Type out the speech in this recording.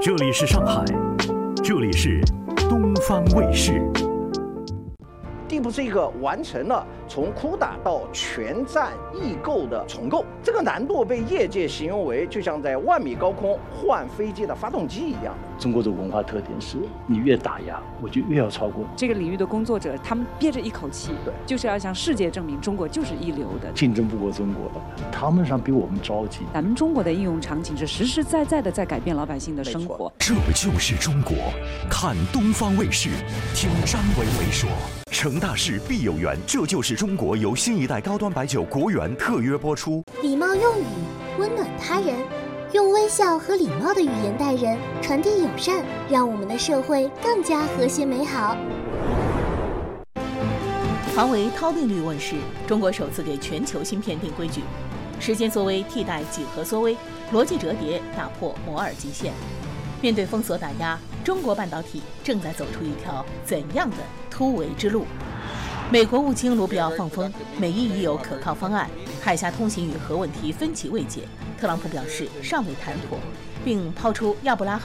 这里是上海，这里是东方卫视。 地普是一个完成了从哭打到全站异构的重构，这个难度被业界形容为就像在万米高空换飞机的发动机一样。 中国的文化特点是，你越打压，我就越要超过你。 这个领域的工作者，他们憋着一口气，就是要向世界证明中国就是一流的， 竞争不过中国，他们上比我们着急。 咱们中国的应用场景是实实在在的在改变老百姓的生活。 这就是中国，看东方卫视，听张维维说。成大事必有缘，这就是中国由新一代高端白酒国源特约播出。 礼貌用语，温暖他人，用微笑和礼貌的语言待人，传递友善，让我们的社会更加和谐美好。 华为韬定律问世，中国首次给全球芯片定规矩，时间缩微替代几何缩微，逻辑折叠打破摩尔极限。面对封锁打压，中国半导体正在走出一条怎样的突围之路？美国务卿卢比奥放风，美伊已有可靠方案，海峡通行与核问题分歧未解。特朗普表示尚未谈妥，并抛出亚伯拉罕